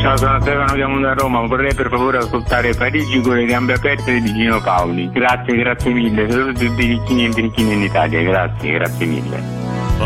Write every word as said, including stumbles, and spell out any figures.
Ciao, sono Stefano, chiamo da Roma, vorrei per favore ascoltare Parigi con le gambe aperte di Gino Paoli. Grazie, grazie mille, saluto tutti i ricchini e birichini in Italia, grazie, grazie mille.